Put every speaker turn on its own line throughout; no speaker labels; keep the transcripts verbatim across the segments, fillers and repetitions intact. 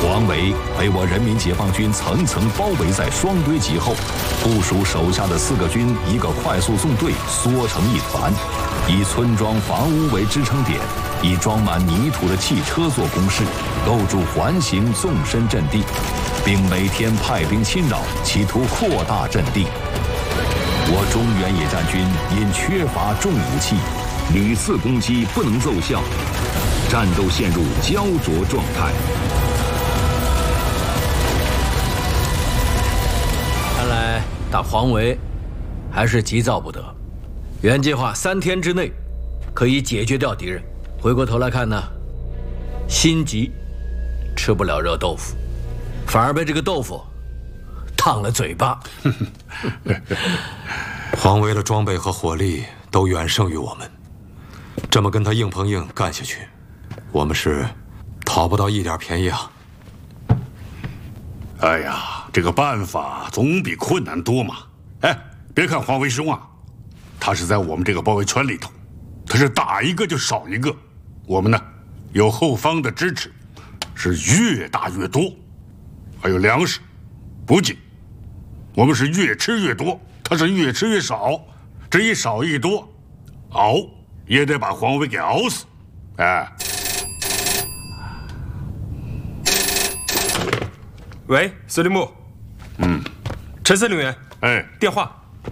黄维被我人民解放军层层包围在双堆集后，部署手下的四个军一个快速纵队缩成一团，以村庄房屋为支撑点，以装满泥土的汽车做工事，构筑环形纵深阵地，并每天派兵侵扰，企图扩大阵地。我中原野战军因缺乏重武器，屡次攻击不能奏效，战斗陷入焦灼状态。
看来打黄维还是急躁不得。原计划三天之内可以解决掉敌人，回过头来看呢，心急，吃不了热豆腐，反而被这个豆腐烫了嘴巴。
黄维的装备和火力都远胜于我们，这么跟他硬碰硬干下去，我们是讨不到一点便宜啊！
哎呀，这个办法总比困难多嘛！哎，别看黄维兄啊，他是在我们这个包围圈里头，他是打一个就少一个。我们呢，有后方的支持，是越打越多，还有粮食、补给，我们是越吃越多，他是越吃越少。这一少一多，熬也得把黄维给熬死。哎。
喂，司令部。
嗯，
陈司令员。
哎，
电话。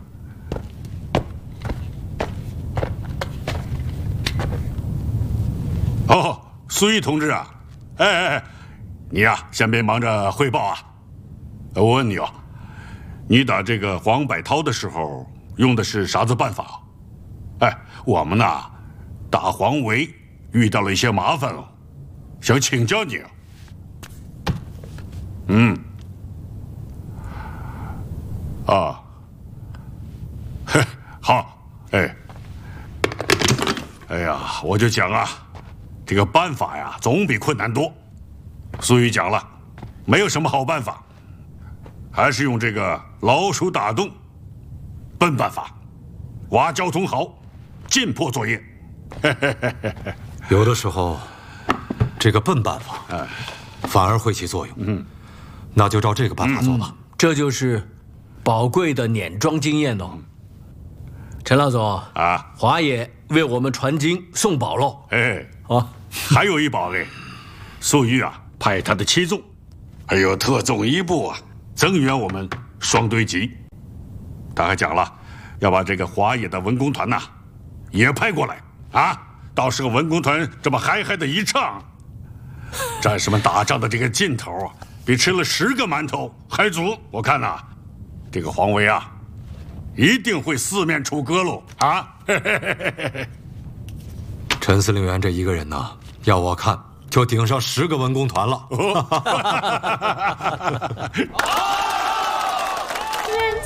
哦，苏毅同志啊，哎哎哎，你呀、啊，先别忙着汇报啊。我问你啊，你打这个黄百韬的时候用的是啥子办法？哎，我们呐，打黄维遇到了一些麻烦哦，想请教你啊。嗯，啊，嘿，好，哎，哎呀，我就讲啊，这个办法呀，总比困难多。苏玉讲了，没有什么好办法，还是用这个老鼠打洞，笨办法，挖交通壕，进破作业。
有的时候，这个笨办法，哎，反而会起作用。
嗯。
那就照这个办法做吧。
嗯、这就是宝贵的碾庄经验哦。陈老总
啊，
华爷为我们传经送宝喽。
哎，
啊，
还有一宝嘞，粟裕啊派他的七纵，还有特纵一部啊增援我们双堆集。他还讲了，要把这个华野的文工团呐、啊、也派过来啊，到时候文工团这么嗨嗨的一唱，战士们打仗的这个劲头啊。比吃了十个馒头还足，我看呐、啊，这个黄维啊，一定会四面楚歌喽啊！
陈司令员这一个人呢，要我看就顶上十个文工团了。